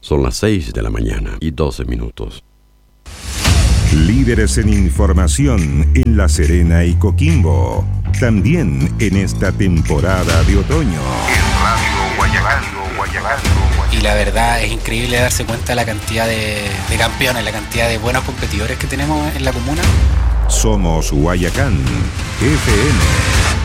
Son las 6:12 a.m. Líderes en información en La Serena y Coquimbo. También en esta temporada de otoño. En Radio Guayacán. Y la verdad es increíble darse cuenta de la cantidad de campeones, la cantidad de buenos competidores que tenemos en la comuna. Somos Guayacán FM.